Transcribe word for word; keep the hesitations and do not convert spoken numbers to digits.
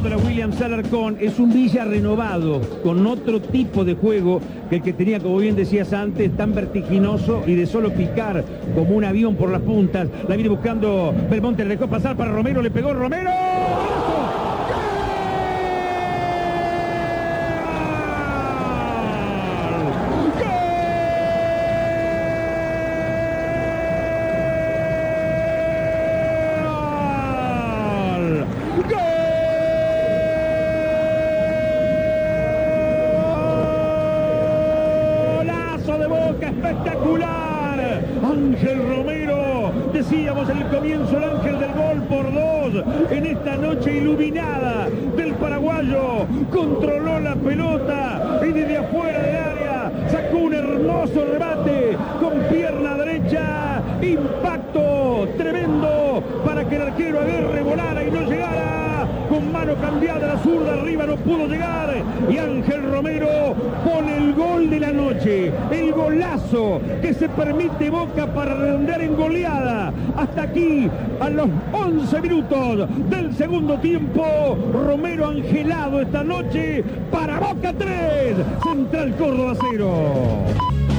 La Williams Alarcón es un Villa renovado, con otro tipo de juego que el que tenía, como bien decías antes, tan vertiginoso y de solo picar como un avión por las puntas. La viene buscando Belmonte, le dejó pasar para Romero, le pegó Romero. Espectacular, Ángel Romero, decíamos en el comienzo, el ángel del gol por dos, en esta noche iluminada del paraguayo, controló la pelota y desde afuera del área sacó un hermoso remate con pierna derecha, impacto tremendo para que el arquero agarre, volara y no llegara, con mano cambiada la zurda arriba no pudo llegar y Ángel Romero pone el gol de la noche, el golazo que se permite Boca para redondear en goleada. Hasta aquí, a los once minutos del segundo tiempo, Romero angelado esta noche para Boca tres, Central Córdoba cero.